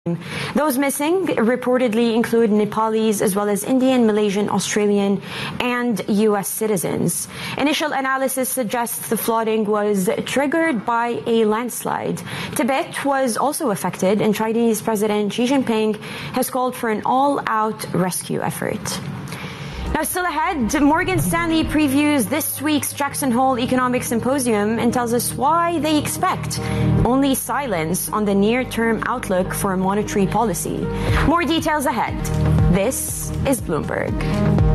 Those missing reportedly include Nepalis as well as Indian, Malaysian, Australian, and U.S. citizens. Initial analysis suggests the flooding was triggered by a landslide. Tibet was also affected, and Chinese President Xi Jinping has called for an all-out rescue effort. Now, still ahead, Morgan Stanley previews this week's Jackson Hole Economic Symposium and tells us why they expect only silence on the near-term outlook for monetary policy. More details ahead. This is Bloomberg.